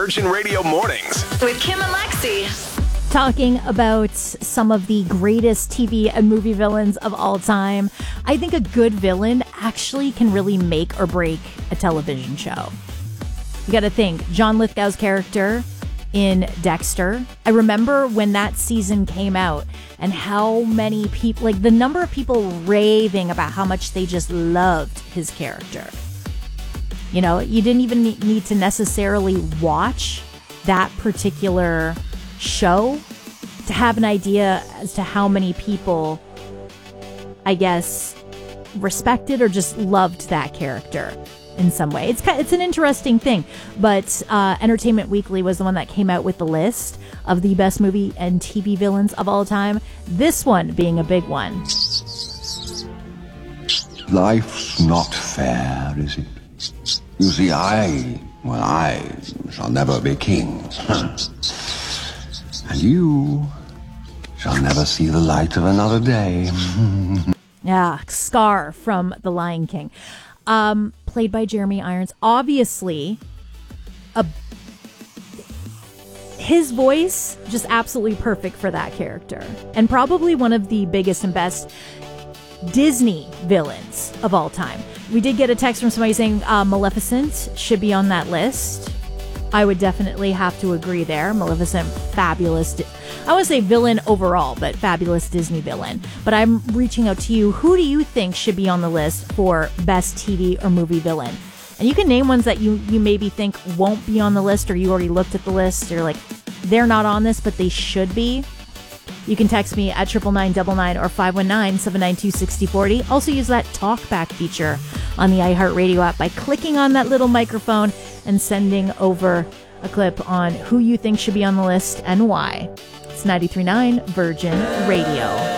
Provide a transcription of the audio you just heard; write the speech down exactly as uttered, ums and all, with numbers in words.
Virgin Radio Mornings with Kim and Lexi. Talking about some of the greatest T V and movie villains of all time. I think a good villain actually can really make or break a television show. You got to think, John Lithgow's character in Dexter. I remember when that season came out and how many people, like the number of people raving about how much they just loved his character. You know, you didn't even need to necessarily watch that particular show to have an idea as to how many people, I guess, respected or just loved that character in some way. It's kind of, it's an interesting thing, but uh, Entertainment Weekly was the one that came out with the list of the best movie and T V villains of all time. This one being a big one. Life's not fair, is it? You see, I, well, I shall never be king. And you shall never see the light of another day. Yeah, Scar from The Lion King. Um, played by Jeremy Irons. Obviously, a, his voice just absolutely perfect for that character. And probably one of the biggest and best Disney villains of all time. We did get a text from somebody saying uh, Maleficent should be on that list. I would definitely have to agree there. Maleficent, fabulous. Di- I want to say villain overall, but fabulous Disney villain. But I'm reaching out to you. Who do you think should be on the list for best T V or movie villain? And you can name ones that you, you maybe think won't be on the list, or you already looked at the list. You're like, they're not on this, but they should be. You can text me at triple nine double nine or five one nine, seven nine two, six zero four zero. Also use that talkback feature on the iHeartRadio app by clicking on that little microphone and sending over a clip on who you think should be on the list and why. It's ninety-three point nine Virgin Radio.